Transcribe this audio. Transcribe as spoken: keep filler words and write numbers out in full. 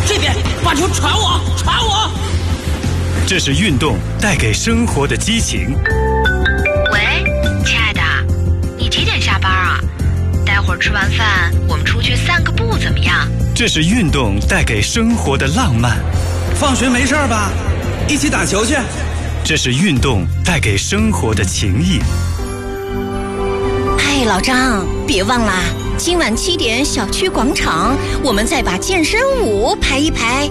这边把球传我，传我。 这是运动带给生活的激情。 喂，亲爱的，你几点下班啊？待会儿吃完饭我们出去散个步怎么样？ 这是运动带给生活的浪漫。 放学没事吧？一起打球去。 这是运动带给生活的情谊。 哎，老张，别忘了今晚七点小区广场，我们再把健身舞排一排。